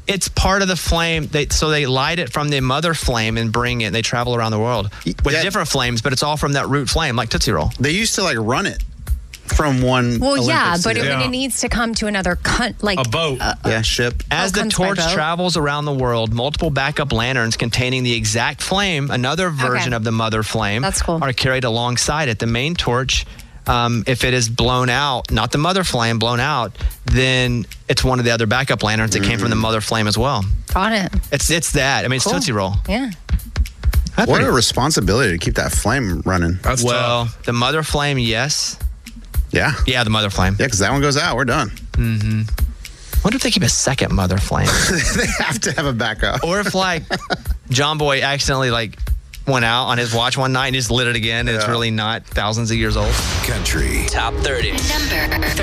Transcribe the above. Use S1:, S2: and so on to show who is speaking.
S1: It's part of the flame. So they light it from the mother flame and bring it. They travel around the world with different flames, but it's all from that root flame, like Tootsie Roll.
S2: They used to run it from one.
S3: Well,
S2: Olympics
S3: but
S2: to
S3: when it needs to come to another a
S4: boat.
S2: Ship.
S1: As the torch travels around the world, multiple backup lanterns containing the exact flame, another version of the mother flame,
S3: That's cool.
S1: are carried alongside it. The main torch, if it is blown out, not the mother flame blown out, then it's one of the other backup lanterns that came from the mother flame as well.
S3: Got it.
S1: It's that. I mean, it's Tootsie Roll.
S3: Yeah.
S2: What a responsibility to keep that flame running.
S4: That's tough.
S1: The mother flame, yes.
S2: Yeah.
S1: Yeah, the mother flame.
S2: Yeah, because that one goes out. We're done.
S1: Mm-hmm. Wonder if they keep a second mother flame.
S2: They have to have a backup.
S1: Or if John Boy accidentally went out on his watch one night and just lit it again and it's really not thousands of years old.
S5: Country Top 30.
S6: Number